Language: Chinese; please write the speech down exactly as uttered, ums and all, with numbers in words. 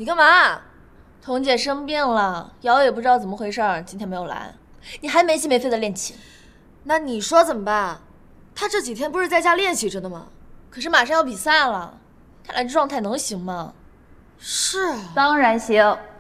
你干嘛？ 彤姐生病了，瑶也不知道怎么回事，今天没有来。你还没心没肺的练琴， 那你说怎么办？她这几天不是在家练习着呢吗？ 可是马上要比赛了，看来这状态能行吗？ 是啊， 当然行。